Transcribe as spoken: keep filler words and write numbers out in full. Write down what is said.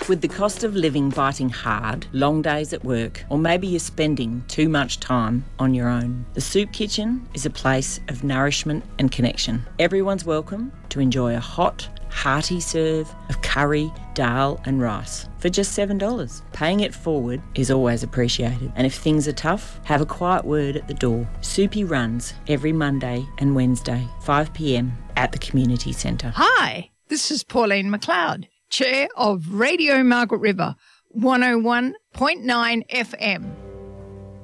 With the cost of living biting hard, long days at work, or maybe you're spending too much time on your own, the Soup Kitchen is a place of nourishment and connection. Everyone's welcome to enjoy a hot, hearty serve of curry, dal and rice for just seven dollars. Paying it forward is always appreciated. And if things are tough, have a quiet word at the door. Soupy runs every Monday and Wednesday, five p m at the Community Centre. Hi, this is Pauline McLeod, Chair of Radio Margaret River, one oh one point nine F M.